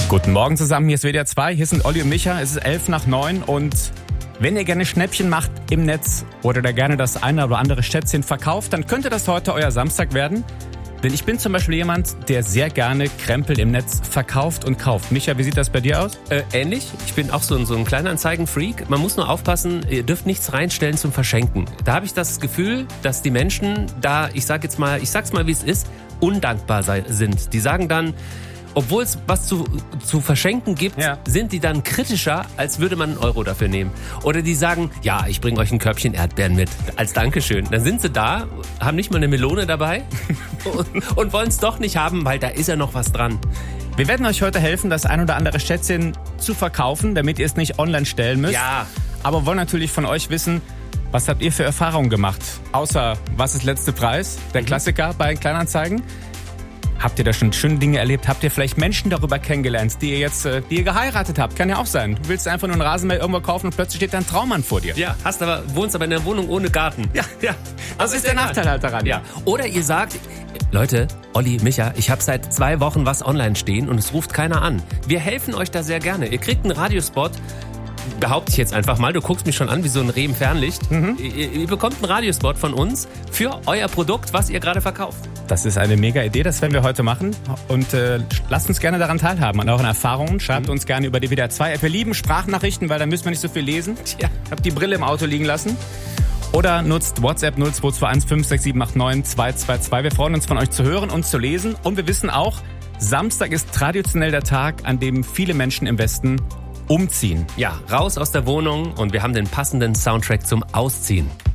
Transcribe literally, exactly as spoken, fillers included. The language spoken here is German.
Guten Morgen zusammen, hier ist W D R zwei, hier sind Olli und Micha, es ist elf nach neun und wenn ihr gerne Schnäppchen macht im Netz oder da gerne das eine oder andere Schätzchen verkauft, dann könnte das heute euer Samstag werden. Denn ich bin zum Beispiel jemand, der sehr gerne Krempel im Netz verkauft und kauft. Micha, wie sieht das bei dir aus? Äh, ähnlich. Ich bin auch so ein, so ein Kleinanzeigen-Freak. Man muss nur aufpassen, ihr dürft nichts reinstellen zum Verschenken. Da habe ich das Gefühl, dass die Menschen da, ich sag jetzt mal, ich sag's mal, wie es ist, undankbar sei, sind. Die sagen dann, obwohl es was zu, zu verschenken gibt, ja. sind die dann kritischer, als würde man einen Euro dafür nehmen. Oder die sagen, ja, ich bringe euch ein Körbchen Erdbeeren mit, als Dankeschön. Dann sind sie da, haben nicht mal eine Melone dabei und, und wollen es doch nicht haben, weil da ist ja noch was dran. Wir werden euch heute helfen, das ein oder andere Schätzchen zu verkaufen, damit ihr es nicht online stellen müsst. Ja. Aber wollen natürlich von euch wissen, was habt ihr für Erfahrungen gemacht? Außer, was ist letzte Preis? Der mhm. Klassiker bei Kleinanzeigen. Habt ihr da schon schöne Dinge erlebt? Habt ihr vielleicht Menschen darüber kennengelernt, die ihr jetzt, die ihr geheiratet habt? Kann ja auch sein. Du willst einfach nur einen Rasenmäher irgendwo kaufen und plötzlich steht da ein Traummann vor dir. Ja, hast aber, wohnst aber in einer Wohnung ohne Garten. Ja, ja. Das ist der Nachteil halt daran. Ja. Oder ihr sagt, Leute, Olli, Micha, ich habe seit zwei Wochen was online stehen und es ruft keiner an. Wir helfen euch da sehr gerne. Ihr kriegt einen Radiospot. Behaupte ich jetzt einfach mal, du guckst mich schon an wie so ein Reh im Fernlicht. Mhm. Ihr, ihr bekommt einen Radiospot von uns für euer Produkt, was ihr gerade verkauft. Das ist eine mega Idee, das werden wir heute machen. Und äh, lasst uns gerne daran teilhaben, an euren Erfahrungen. Schreibt mhm. uns gerne über die W D R zwei App. Wir lieben Sprachnachrichten, weil da müssen wir nicht so viel lesen. Tja, habt die Brille im Auto liegen lassen. Oder nutzt WhatsApp null zwei zwei eins fünf sechs sieben acht neun zwei zwei zwei. Wir freuen uns, von euch zu hören und zu lesen. Und wir wissen auch, Samstag ist traditionell der Tag, an dem viele Menschen im Westen umziehen. Ja, raus aus der Wohnung und wir haben den passenden Soundtrack zum Ausziehen.